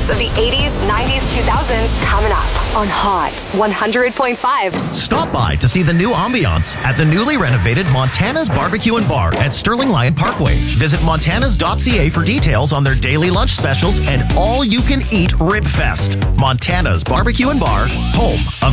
hits of the 80s, 90s, 2000s coming up on Hot 100.5. Stop by to see the new ambiance at the newly renovated Montana's Barbecue and Bar at Sterling Lion Parkway. Visit montanas.ca for details on their daily lunch specials and all-you-can-eat Rib Fest. Montana's Barbecue and Bar, home of